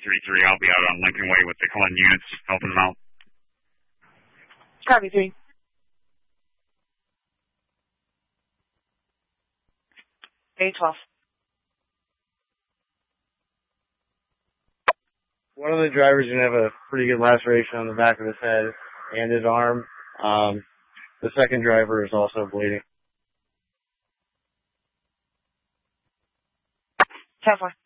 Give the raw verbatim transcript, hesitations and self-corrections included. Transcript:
three three. I'll be out on Lincoln Way with the Cullen units helping them out. Copy, three. A twelve. One of the drivers is going to have a pretty good laceration on the back of his head and his arm. Um, the second driver is also bleeding. ten four.